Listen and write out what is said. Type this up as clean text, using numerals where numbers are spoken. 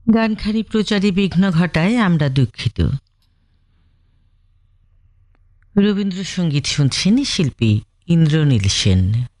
গানখানি প্রচারে বিঘ্ন ঘটায় আমরা দুঃখিত। রবীন্দ্রসঙ্গীত শুনছেন শিল্পী ইন্দ্রনীল সেন।